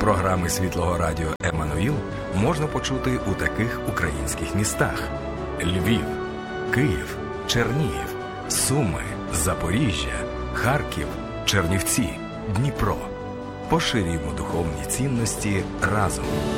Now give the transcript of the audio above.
Програми Світлого Радіо «Еммануїл» можна почути у таких українських містах: Львів, Київ, Чернігів, Суми, Запоріжжя, Харків, Чернівці, Дніпро. Поширюємо духовні цінності разом.